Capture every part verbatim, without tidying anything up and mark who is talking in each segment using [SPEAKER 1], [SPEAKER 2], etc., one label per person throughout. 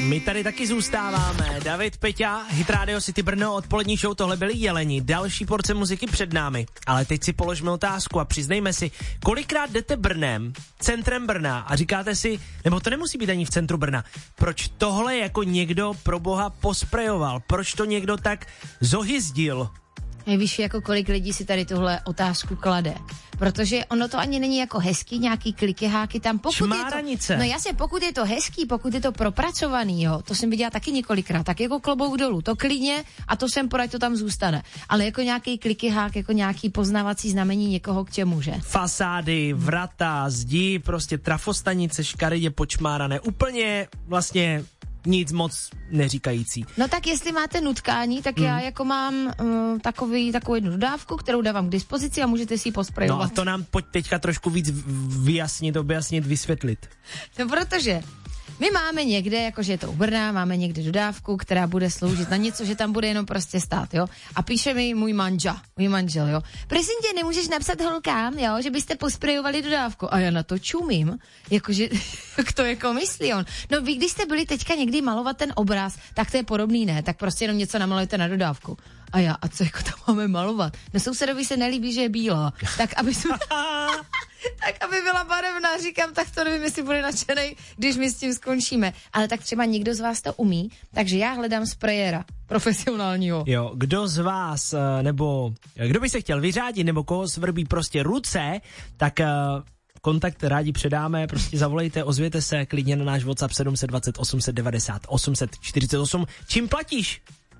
[SPEAKER 1] My tady taky zůstáváme. David, Peťa, Hit Radio City Brno, odpolední show, tohle byli Jeleni. Další porce muziky před námi. Ale teď si položme otázku a přiznejme si, kolikrát jdete Brnem, centrem Brna a říkáte si, nebo to nemusí být ani v centru Brna, proč tohle jako někdo pro boha posprejoval, proč to někdo tak zohyzdil?
[SPEAKER 2] Víš, jako kolik lidí si tady tuhle otázku klade. Protože ono to ani není jako hezký, nějaký kliky, háky tam. Pokud
[SPEAKER 1] Šmáranice.
[SPEAKER 2] Je to, no jasně, pokud je to hezký, pokud je to propracovaný, jo, to jsem viděla taky několikrát, tak jako klobouk dolů, to klidně a to sem podať, to tam zůstane. Ale jako nějaký kliky, hák, jako nějaký poznávací znamení někoho k čemu, že?
[SPEAKER 1] Fasády, vrata, zdi, prostě trafostanice, škaredě počmárané, úplně vlastně nic moc neříkající.
[SPEAKER 2] No tak jestli máte nutkání, tak hmm. já jako mám uh, takový, takovou jednu dodávku, kterou dávám k dispozici a můžete si ji posprejovat.
[SPEAKER 1] No a to nám pojď teďka trošku víc vyjasnit, objasnit, vysvětlit.
[SPEAKER 2] No protože my máme někde, jakože je to u Brna, máme někde dodávku, která bude sloužit na něco, že tam bude jenom prostě stát, jo. A píše mi můj manžel, můj manžel, jo. Prosím tě, nemůžeš napsat holkám, jo, že byste posprejovali dodávku. A já na to čumím, jakože, jak to jako myslí on. No vy, když jste byli teďka někdy malovat ten obraz, tak to je podobný, ne? Tak prostě jenom něco namalujete na dodávku. A já, a co jako tam máme malovat? No sousedovi se nelíbí, že je bílá. Tak aby jsme... tak aby byla barevná, říkám, tak to nevím, jestli bude nadšenej, když my s tím skončíme. Ale tak třeba někdo z vás to umí, takže já hledám sprayera profesionálního.
[SPEAKER 1] Jo, kdo z vás, nebo kdo by se chtěl vyřádit, nebo koho svrbí prostě ruce, tak kontakt rádi předáme, prostě zavolejte, ozvěte se klidně na náš WhatsApp sedm dva osm osm devadesát osm čtyřicet osm. Čím platíš?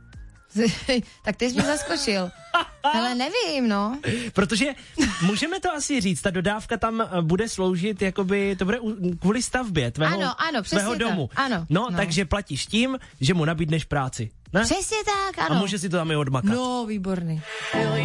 [SPEAKER 2] Tak ty jsi mě zaskočil. Ale nevím, no.
[SPEAKER 1] Protože můžeme to asi říct, ta dodávka tam bude sloužit, jakoby, to bude kvůli stavbě tvého,
[SPEAKER 2] ano, ano,
[SPEAKER 1] tvého domu.
[SPEAKER 2] Ano,
[SPEAKER 1] no,
[SPEAKER 2] no,
[SPEAKER 1] takže platíš tím, že mu nabídneš práci. Ne?
[SPEAKER 2] Přesně tak, ano.
[SPEAKER 1] A může si to tam i odmakat.
[SPEAKER 2] No, výborný.